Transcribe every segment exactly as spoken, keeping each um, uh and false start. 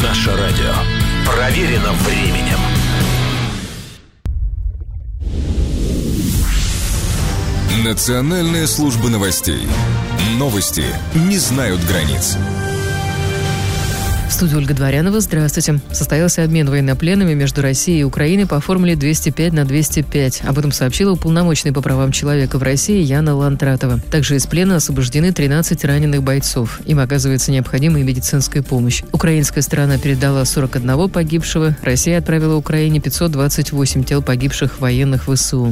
Наше радио. Проверено временем. Национальная служба новостей. Новости не знают границ. В студии Ольга Дворянова. Здравствуйте. Состоялся обмен военнопленными между Россией и Украиной по формуле двести пять на двести пять. Об этом сообщила уполномоченный по правам человека в России Яна Лантратова. Также из плена освобождены тринадцать раненых бойцов. Им оказывается необходимая медицинская помощь. Украинская сторона передала сорок один погибшего. Россия отправила Украине пятьсот двадцать восемь тел погибших военных ВСУ.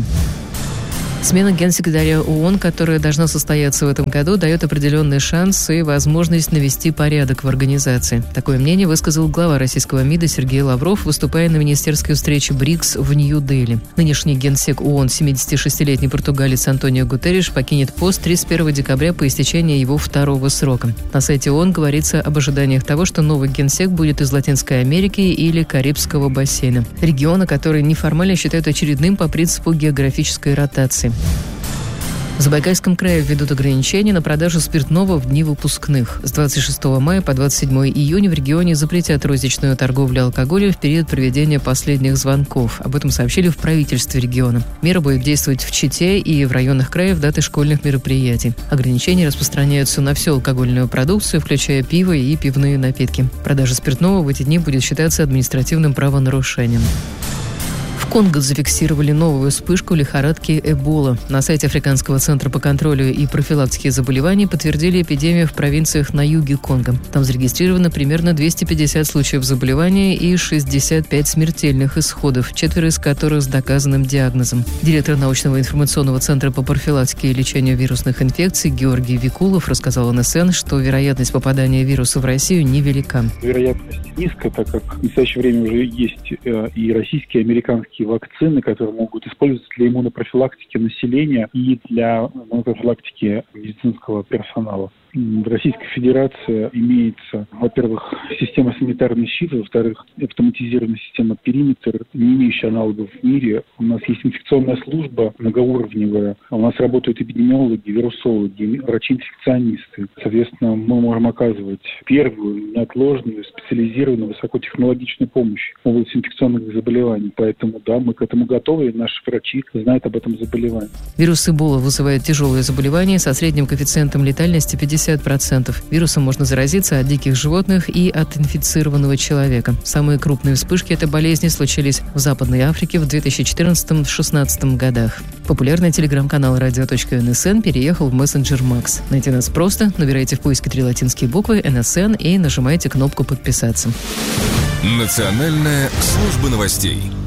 Смена генсекретаря ООН, которая должна состояться в этом году, дает определенный шанс и возможность навести порядок в организации. Такое мнение высказал глава российского МИДа Сергей Лавров, выступая на министерской встрече БРИКС в Нью-Дели. Нынешний генсек ООН, семидесятишестилетний португалец Антонио Гутерриш, покинет пост тридцать первого декабря по истечении его второго срока. На сайте ООН говорится об ожиданиях того, что новый генсек будет из Латинской Америки или Карибского бассейна, региона, который неформально считают очередным по принципу географической ротации. В Забайкальском крае введут ограничения на продажу спиртного в дни выпускных. С двадцать шестого мая по двадцать седьмого июня в регионе запретят розничную торговлю алкоголем в период проведения последних звонков. Об этом сообщили в правительстве региона. Мера будет действовать в Чите и в районах края в даты школьных мероприятий. Ограничения распространяются на всю алкогольную продукцию, включая пиво и пивные напитки. Продажа спиртного в эти дни будет считаться административным правонарушением. В Конго зафиксировали новую вспышку лихорадки Эбола. На сайте Африканского центра по контролю и профилактике заболеваний подтвердили эпидемию в провинциях на юге Конго. Там зарегистрировано примерно двести пятьдесят случаев заболевания и шестьдесят пять смертельных исходов, четверо из которых с доказанным диагнозом. Директор научного информационного центра по профилактике и лечению вирусных инфекций Георгий Викулов рассказал эн эс эн, что вероятность попадания вируса в Россию невелика. Вероятность низкая, так как в настоящее время уже есть и российские, и американские вакцины, которые могут использоваться для иммунопрофилактики населения и для иммунопрофилактики медицинского персонала. В Российской Федерации имеется, во-первых, система санитарный щит, во-вторых, автоматизированная система периметр, не имеющая аналогов в мире. У нас есть инфекционная служба многоуровневая, у нас работают эпидемиологи, вирусологи, врачи-инфекционисты. Соответственно, мы можем оказывать первую, неотложную, специализированную, высокотехнологичную помощь в области инфекционных заболеваний. Поэтому, да, мы к этому готовы, и наши врачи знают об этом заболевании. Вирус Эбола вызывает тяжелые заболевания со средним коэффициентом летальности пятьдесят процентов. Вирусом можно заразиться от диких животных и от инфицированного человека. Самые крупные вспышки этой болезни случились в Западной Африке в две тысячи четырнадцатом — две тысячи шестнадцатом годах. Популярный телеграм-канал радио точка эн эс эн переехал в мессенджер Макс. Найти нас просто. Набирайте в поиске три латинские буквы эн эс эн и нажимайте кнопку «Подписаться». Национальная служба новостей.